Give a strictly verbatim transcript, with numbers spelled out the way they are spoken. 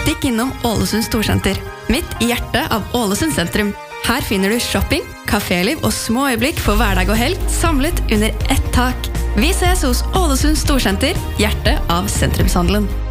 Stikk innom Ålesund Storsenter, midt i hjertet av Ålesund sentrum. Her finner du shopping, kaféliv og små øyeblikk for hverdag og helg samlet under ett tak. Vi ses hos Ålesund Storsenter, hjertet av sentrumshandelen.